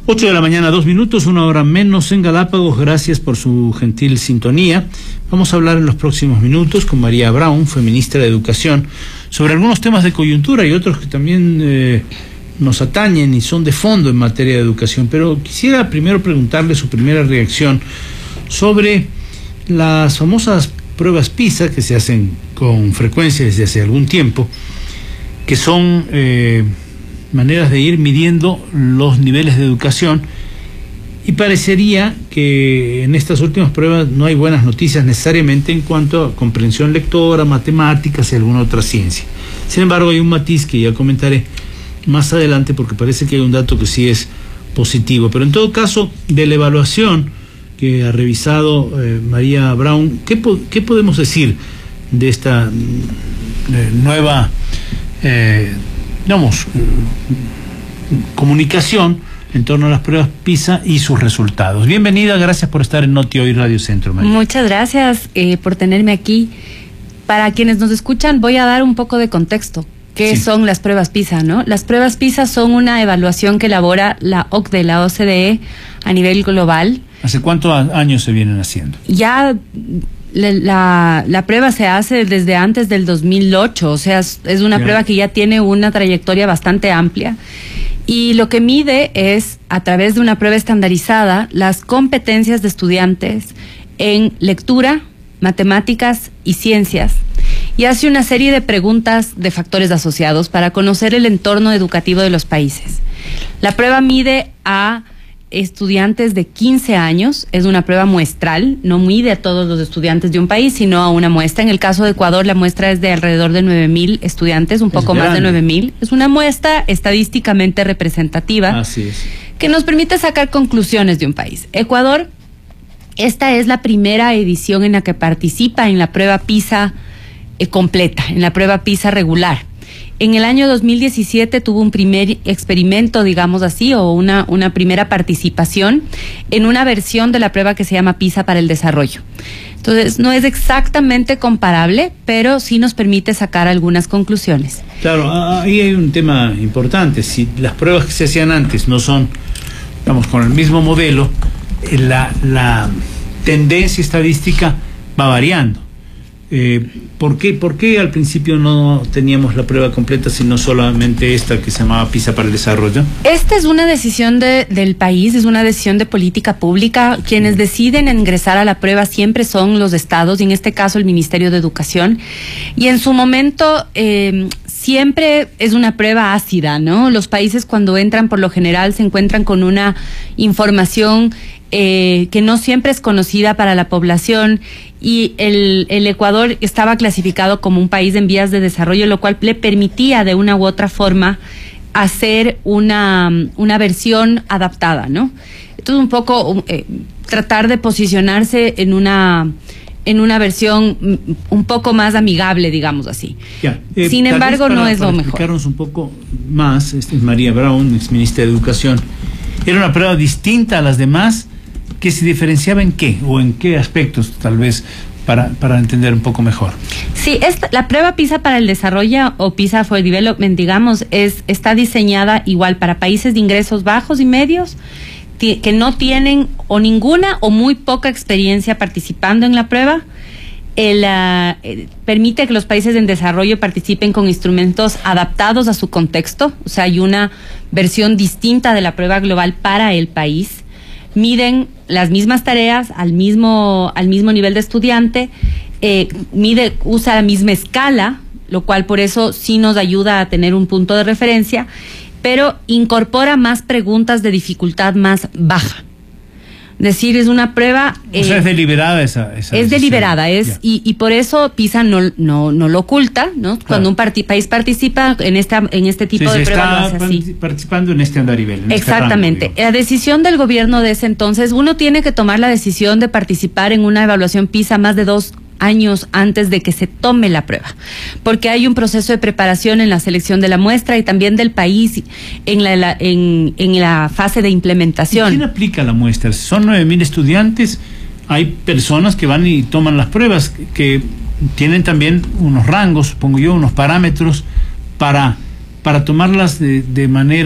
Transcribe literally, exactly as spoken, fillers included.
Ocho de la mañana, dos minutos, una hora menos en Galápagos. Gracias por su gentil sintonía. Vamos a hablar en los próximos minutos con María Brown, fue ministra de Educación, sobre algunos temas de coyuntura y otros que también eh, nos atañen y son de fondo en materia de educación. Pero quisiera primero preguntarle su primera reacción sobre las famosas pruebas PISA que se hacen con frecuencia desde hace algún tiempo, que son eh, maneras de ir midiendo los niveles de educación, y parecería que en estas últimas pruebas no hay buenas noticias necesariamente en cuanto a comprensión lectora, matemáticas y alguna otra ciencia. Sin embargo, hay un matiz que ya comentaré más adelante porque parece que hay un dato que sí es positivo. Pero en todo caso, de la evaluación que ha revisado eh, María Brown, ¿qué, po ¿qué podemos decir de esta eh, nueva eh, digamos, comunicación en torno a las pruebas PISA y sus resultados? Bienvenida, gracias por estar en Noti Hoy Radio Centro, María. Muchas gracias eh, por tenerme aquí. Para quienes nos escuchan, voy a dar un poco de contexto. ¿Qué sí. son las pruebas PISA, no? Las pruebas PISA son una evaluación que elabora la O C D E, la O C D E, a nivel global. ¿Hace cuántos años se vienen haciendo? Ya la, la, la prueba se hace desde antes del dos mil ocho, o sea, es, es una ya. prueba que ya tiene una trayectoria bastante amplia. Y lo que mide es, a través de una prueba estandarizada, las competencias de estudiantes en lectura, matemáticas y ciencias, y hace una serie de preguntas de factores asociados para conocer el entorno educativo de los países. La prueba mide a estudiantes de quince años, es una prueba muestral, no mide a todos los estudiantes de un país, sino a una muestra. En el caso de Ecuador, la muestra es de alrededor de nueve mil estudiantes, un poco más de nueve mil. Es una muestra estadísticamente representativa. Así es. Que nos permite sacar conclusiones de un país. Ecuador, esta es la primera edición en la que participa en la prueba PISA eh, completa, en la prueba PISA regular. En el año dos mil diecisiete tuvo un primer experimento, digamos así, o una, una primera participación en una versión de la prueba que se llama PISA para el desarrollo. Entonces, no es exactamente comparable, pero sí nos permite sacar algunas conclusiones. Claro, ahí hay un tema importante. Si las pruebas que se hacían antes no son, digamos, con el mismo modelo, la, la tendencia estadística va variando. Eh, ¿por qué, ¿Por qué al principio no teníamos la prueba completa, sino solamente esta que se llamaba PISA para el desarrollo? Esta es una decisión de, del país, es una decisión de política pública. Quienes deciden ingresar a la prueba siempre son los estados, y en este caso el Ministerio de Educación. Y en su momento eh, siempre es una prueba ácida, ¿no? Los países cuando entran por lo general se encuentran con una información Eh, que no siempre es conocida para la población, y el, el Ecuador estaba clasificado como un país en vías de desarrollo, lo cual le permitía de una u otra forma hacer una, una versión adaptada, ¿no? Entonces un poco eh, tratar de posicionarse en una en una versión un poco más amigable, digamos así. Ya, eh, Sin embargo, para, no es para lo mejor. Explicarnos un poco más, este es María Brown, ex ministra de Educación. ¿Era una prueba distinta a las demás? ¿Que se diferenciaba en qué? ¿O en qué aspectos, tal vez, para, para entender un poco mejor? Sí, esta, la prueba PISA para el desarrollo, o PISA for Development, digamos, es, está diseñada igual para países de ingresos bajos y medios, que no tienen o ninguna o muy poca experiencia participando en la prueba. El, uh, eh, permite que los países en desarrollo participen con instrumentos adaptados a su contexto, o sea, hay una versión distinta de la prueba global para el país. Miden las mismas tareas al mismo, al mismo nivel de estudiante, eh, mide, usa la misma escala, lo cual por eso sí nos ayuda a tener un punto de referencia, pero incorpora más preguntas de dificultad más baja. Es decir, es una prueba... Eh, o sea, es deliberada esa... esa es deliberada, es y, y por eso PISA no, no, no lo oculta, ¿no? Claro. Cuando un parti país participa en, esta, en este tipo sí, de prueba, lo hace así. Participando en este andarivel. En Exactamente. Este rango, la decisión del gobierno de ese entonces, uno tiene que tomar la decisión de participar en una evaluación PISA más de dos años antes de que se tome la prueba, porque hay un proceso de preparación en la selección de la muestra y también del país en la, la en, en la fase de implementación. ¿Y quién aplica la muestra? Son nueve mil estudiantes, hay personas que van y toman las pruebas, que tienen también unos rangos, supongo yo, unos parámetros para, para tomarlas de, de manera